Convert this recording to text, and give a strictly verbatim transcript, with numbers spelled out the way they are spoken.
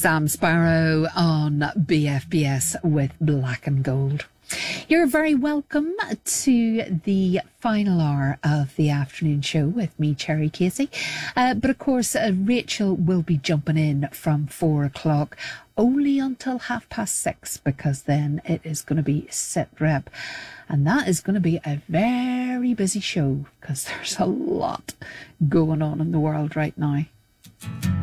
Sam Sparrow on B F B S with Black and Gold. You're very welcome to the final hour of the afternoon show with me, Cherry Casey. Uh, but of course, uh, Rachel will be jumping in from four o'clock only until half past six, because then it is going to be Sit Rep. And that is going to be a very busy show because there's a lot going on in the world right now.